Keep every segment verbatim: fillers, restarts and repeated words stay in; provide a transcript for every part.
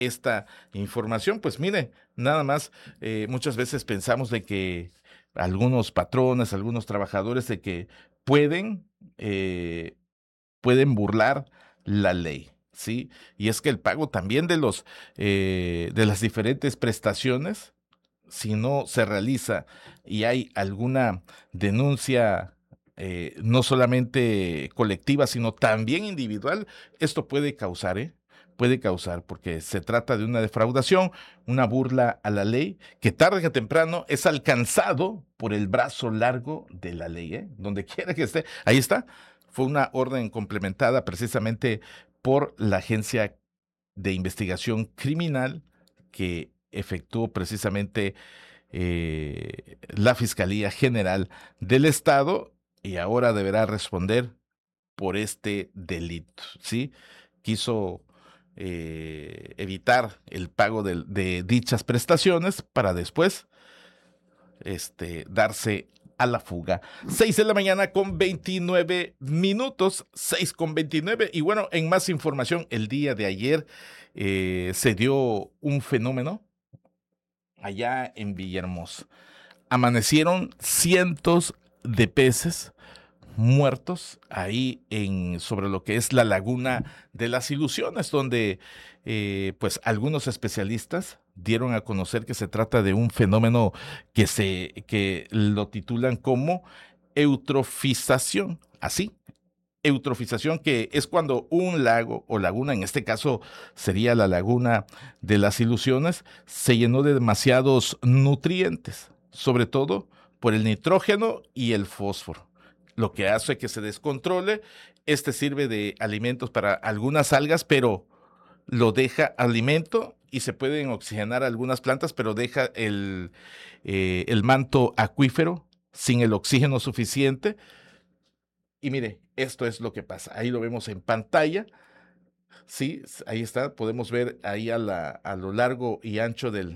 esta información. Pues mire, nada más, eh, muchas veces pensamos de que algunos patrones, algunos trabajadores de que pueden, eh, pueden burlar la ley, ¿sí? Y es que el pago también de los, eh, de las diferentes prestaciones, si no se realiza y hay alguna denuncia, eh, no solamente colectiva, sino también individual, esto puede causar, ¿eh? Puede causar, porque se trata de una defraudación, una burla a la ley, que tarde que temprano es alcanzado por el brazo largo de la ley, ¿eh? Donde quiera que esté. Ahí está. Fue una orden complementada precisamente por la Agencia de Investigación Criminal que efectuó precisamente eh, la Fiscalía General del Estado y ahora deberá responder por este delito, ¿sí? Quiso eh, evitar el pago de, de dichas prestaciones para después este, darse a la fuga. Seis de la mañana con veintinueve minutos, seis con veintinueve. Y bueno, en más información, el día de ayer eh, se dio un fenómeno allá en Villahermosa. Amanecieron cientos de peces muertos ahí en sobre lo que es la laguna de las ilusiones, donde eh, pues algunos especialistas dieron a conocer que se trata de un fenómeno que se que lo titulan como eutrofización, así. Eutrofización, que es cuando un lago o laguna, en este caso sería la laguna de las ilusiones, se llenó de demasiados nutrientes, sobre todo por el nitrógeno y el fósforo, lo que hace que se descontrole. Este sirve de alimentos para algunas algas, pero lo deja alimento y se pueden oxigenar algunas plantas, pero deja el, eh, el manto acuífero sin el oxígeno suficiente. Y mire, esto es lo que pasa. Ahí lo vemos en pantalla. Sí, ahí está. Podemos ver ahí a, la, a lo largo y ancho del,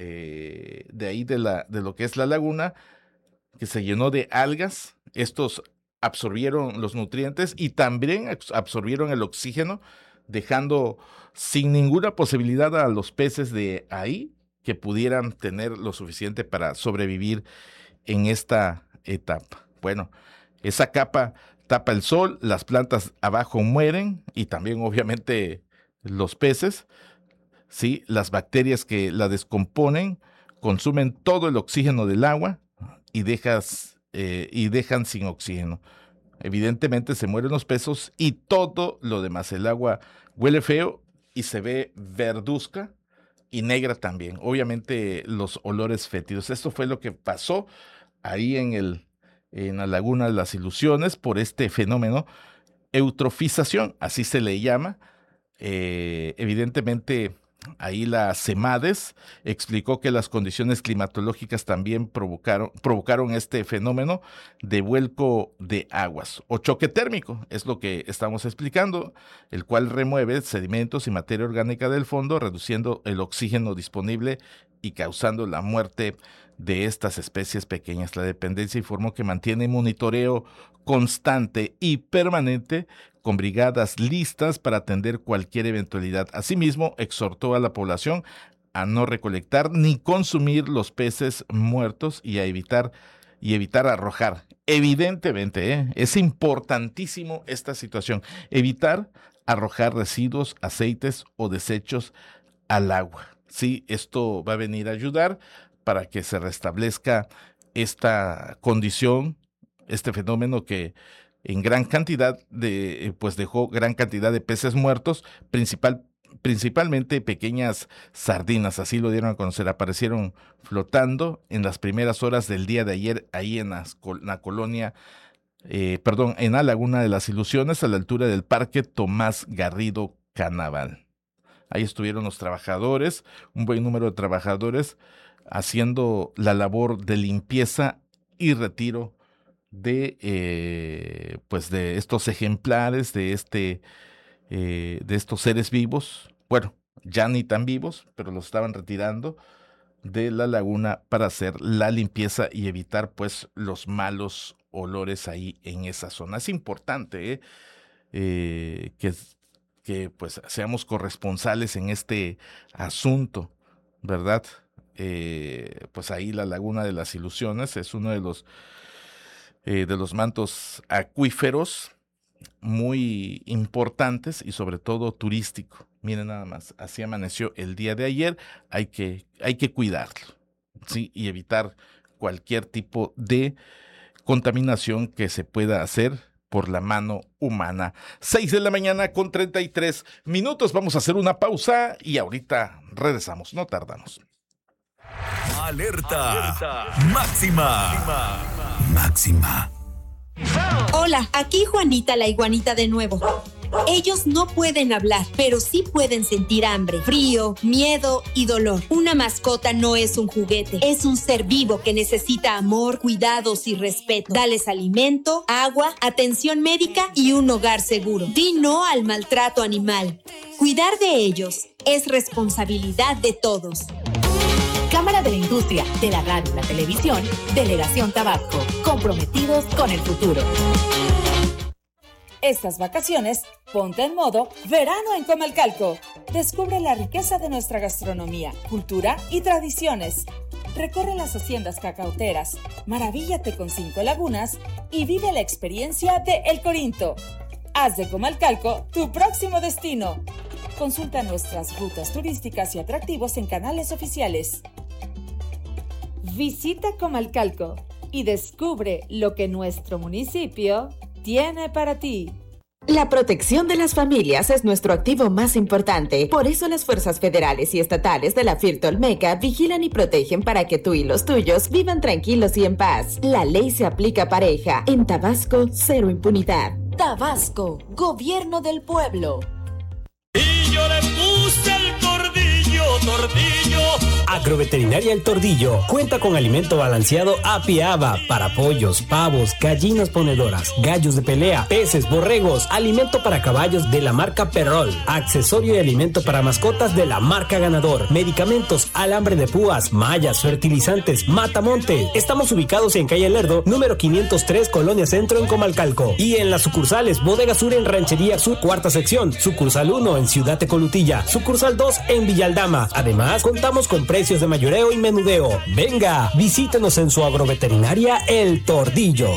eh, de ahí de, la, de lo que es la laguna, que se llenó de algas. Estos absorbieron los nutrientes y también absorbieron el oxígeno, dejando sin ninguna posibilidad a los peces de ahí que pudieran tener lo suficiente para sobrevivir en esta etapa. Bueno, esa capa tapa el sol, las plantas abajo mueren y también obviamente los peces, ¿sí? Las bacterias que la descomponen consumen todo el oxígeno del agua y, dejas, eh, y dejan sin oxígeno. Evidentemente se mueren los peces y todo lo demás. El agua huele feo y se ve verduzca y negra también. Obviamente los olores fétidos. Esto fue lo que pasó ahí en, el, en la Laguna de las Ilusiones por este fenómeno, eutrofización, así se le llama. Eh, evidentemente, ahí la CEMADES explicó que las condiciones climatológicas también provocaron, provocaron este fenómeno de vuelco de aguas o choque térmico, es lo que estamos explicando, el cual remueve sedimentos y materia orgánica del fondo, reduciendo el oxígeno disponible y causando la muerte de estas especies pequeñas. La dependencia informó que mantiene monitoreo constante y permanente con brigadas listas para atender cualquier eventualidad. Asimismo, exhortó a la población a no recolectar ni consumir los peces muertos y a evitar y evitar arrojar. Evidentemente, ¿eh? Es importantísimo esta situación, evitar arrojar residuos, aceites o desechos al agua. Sí, esto va a venir a ayudar para que se restablezca esta condición, este fenómeno que en gran cantidad de, eh, pues dejó gran cantidad de peces muertos, principal, principalmente pequeñas sardinas, así lo dieron a conocer, aparecieron flotando en las primeras horas del día de ayer ahí en la, la colonia, eh, perdón, en la Laguna de las Ilusiones, a la altura del Parque Tomás Garrido Canaval. Ahí estuvieron los trabajadores, un buen número de trabajadores, haciendo la labor de limpieza y retiro de eh, pues de estos ejemplares, de este eh, de estos seres vivos, bueno, ya ni tan vivos, pero los estaban retirando de la laguna para hacer la limpieza y evitar pues los malos olores ahí en esa zona. Es importante, ¿eh? Eh, que, que pues seamos corresponsales en este asunto, ¿verdad? Eh, pues ahí la Laguna de las Ilusiones es uno de los, eh, de los mantos acuíferos muy importantes y sobre todo turístico. Miren nada más, así amaneció el día de ayer, hay que, hay que cuidarlo, ¿sí? Y evitar cualquier tipo de contaminación que se pueda hacer por la mano humana. Seis de la mañana con treinta y tres minutos, vamos a hacer una pausa y ahorita regresamos, no tardamos. Alerta, Alerta. Máxima. Máxima. Hola, aquí Juanita la iguanita de nuevo. Ellos no pueden hablar, pero sí pueden sentir hambre, frío, miedo y dolor. Una mascota no es un juguete, es un ser vivo que necesita amor, cuidados y respeto. Dales alimento, agua, atención médica y un hogar seguro. Di no al maltrato animal. Cuidar de ellos es responsabilidad de todos. Cámara de la Industria, de la Radio y la Televisión, Delegación Tabasco, comprometidos con el futuro. Estas vacaciones, ponte en modo verano en Comalcalco. Descubre la riqueza de nuestra gastronomía, cultura y tradiciones. Recorre las haciendas cacauteras, maravíllate con cinco lagunas y vive la experiencia de El Corinto. Haz de Comalcalco tu próximo destino. Consulta nuestras rutas turísticas y atractivos en canales oficiales. Visita Comalcalco y descubre lo que nuestro municipio tiene para ti. La protección de las familias es nuestro activo más importante. Por eso las fuerzas federales y estatales de la FIRT Olmeca vigilan y protegen para que tú y los tuyos vivan tranquilos y en paz. La ley se aplica pareja. En Tabasco, cero impunidad. Tabasco, gobierno del pueblo. Y yo le puse el tordillo, tordillo. Agroveterinaria El Tordillo cuenta con alimento balanceado Apiaba para pollos, pavos, gallinas ponedoras, gallos de pelea, peces, borregos, alimento para caballos de la marca Perrol, accesorio y alimento para mascotas de la marca Ganador, medicamentos, alambre de púas, mallas, fertilizantes, matamonte. Estamos ubicados en calle Lerdo, número quinientos tres, Colonia Centro en Comalcalco, y en las sucursales Bodega Sur en Ranchería Sur, cuarta sección, sucursal uno en Ciudad Tecolutilla, sucursal dos en Villaldama. Además, contamos con precios de mayoreo y menudeo. Venga, visítenos en su agroveterinaria El Tordillo.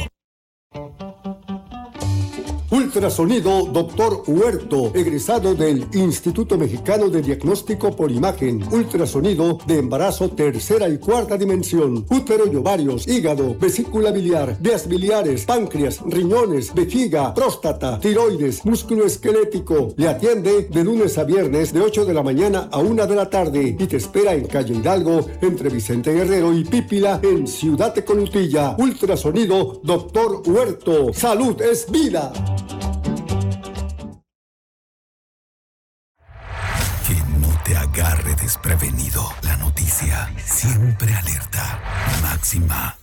Ultrasonido doctor Huerto, egresado del Instituto Mexicano de Diagnóstico por Imagen. Ultrasonido de embarazo tercera y cuarta dimensión. Útero y ovarios, hígado, vesícula biliar, vías biliares, páncreas, riñones, vejiga, próstata, tiroides, músculo esquelético. Le atiende de lunes a viernes de ocho de la mañana a una de la tarde y te espera en calle Hidalgo entre Vicente Guerrero y Pípila en Ciudad Tecolutilla. Ultrasonido doctor Huerto. Salud es vida. Te agarre desprevenido. La noticia siempre alerta. Máxima.